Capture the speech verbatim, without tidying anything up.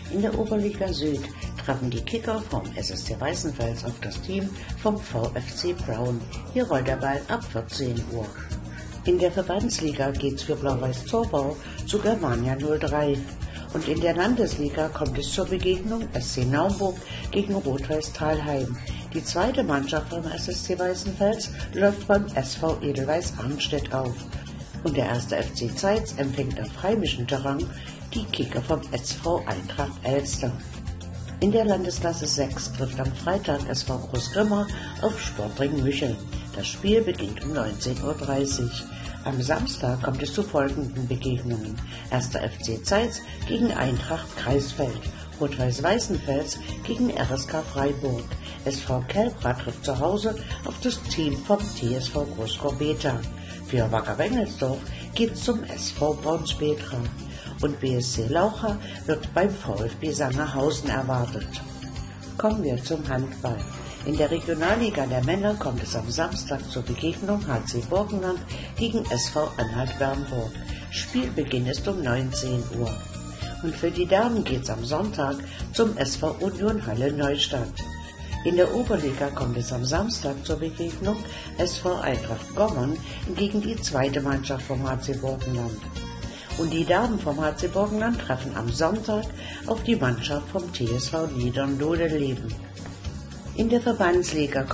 In der Oberliga Süd treffen die Kicker vom S S C Weißenfels auf das Team vom V F C Braun. Hier rollt der Ball ab vierzehn Uhr. In der Verbandsliga geht's für Blau-Weiß Zorbau zu Germania null drei. Und in der Landesliga kommt es zur Begegnung S C Naumburg gegen Rot-Weiß Thalheim. Die zweite Mannschaft vom S S C Weißenfels läuft beim S V Edelweiss Arnstedt auf. Und der erste F C Zeitz empfängt auf heimischem Terrain die Kicker vom S V Eintracht Elster. In der Landesklasse sechs trifft am Freitag S V Großgrimma auf Sportring Mücheln. Das Spiel beginnt um neunzehn Uhr dreißig. Am Samstag kommt es zu folgenden Begegnungen. erster F C Zeitz gegen Eintracht Kreisfeld, Rot-Weiß Weißenfels gegen R S K Freiburg. S V Kelbra trifft zu Hause auf das Team vom T S V Großkorbeta. Für Wacker Wengelsdorf geht's zum S V Braunspetra. Und B S C Laucha wird beim VfB Sangerhausen erwartet. Kommen wir zum Handball. In der Regionalliga der Männer kommt es am Samstag zur Begegnung H C Burgenland gegen S V Anhalt-Bernburg. Spielbeginn ist um neunzehn Uhr. Und für die Damen geht's am Sonntag zum S V Union Halle Neustadt. In der Oberliga kommt es am Samstag zur Begegnung S V Eintracht Gommern gegen die zweite Mannschaft vom H C Burgenland. Und die Damen vom H C Burgenland treffen am Sonntag auf die Mannschaft vom T S V Niedernlohe-Leben. In der Verbandsliga